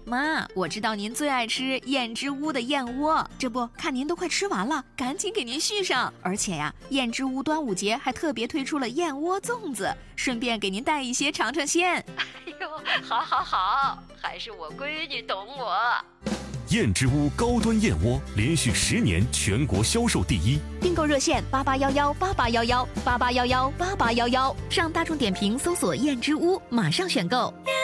妈，我知道您最爱吃燕之屋的燕窝，这不看您都快吃完了，赶紧给您续上。而且呀，燕之屋端午节还特别推出了燕窝粽子，顺便给您带一些尝尝鲜。 哎呦，好，还是我闺女懂我。 燕之屋高端燕窝连续10年全国销售第一， 订购热线8811881188118811，上大众点评搜索燕之屋，马上选购。